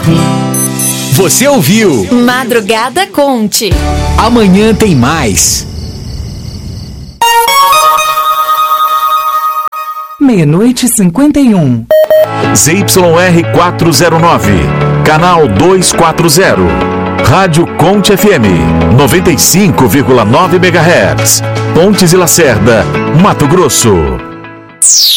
Você ouviu Madrugada Conte. Amanhã tem mais. 00:51. ZYR 409, canal 240. Rádio Conte FM, 95,9 MHz. Pontes e Lacerda, Mato Grosso.